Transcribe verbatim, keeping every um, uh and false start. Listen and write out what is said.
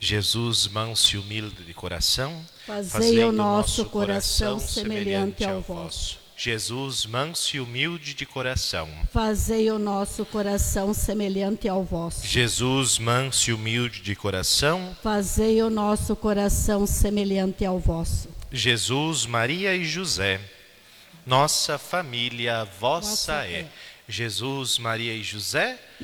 Jesus, manso e humilde de coração, Fazei o nosso coração semelhante ao vosso. Jesus, manso e humilde de coração, Fazei o nosso coração semelhante ao vosso. Jesus, manso e humilde de coração, Fazei o nosso coração semelhante ao vosso. Jesus, Maria e José, nossa família vossa Vossa é. é. Jesus, Maria e José,